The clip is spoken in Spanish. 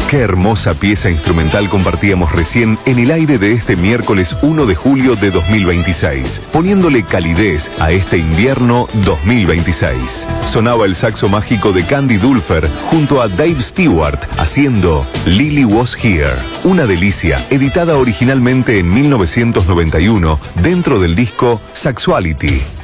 Qué hermosa pieza instrumental compartíamos recién en el aire de este miércoles 1 de julio de 2026, poniéndole calidez a este invierno 2026. Sonaba el saxo mágico de Candy Dulfer junto a Dave Stewart haciendo Lily Was Here, una delicia editada originalmente en 1991 dentro del disco Saxuality.